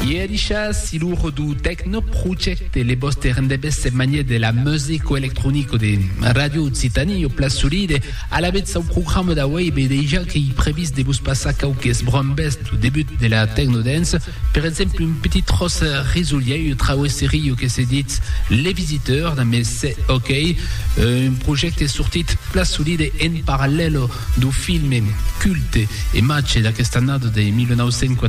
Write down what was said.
Ieri silur du Techno Project e le boste rendebesse manie della musica elettronica de Radio Occitanie o Place Solide à la bête un programme da web et déjà qui prévise de vous passer quelques brombes du début de la techno dance. Par exemple, une petite rosse résolier, une travail série qui se dit Les Visiteurs, mais c'est ok. Un projet est sorti Place Solide en parallèle du film culte et match de questa annata de 1940.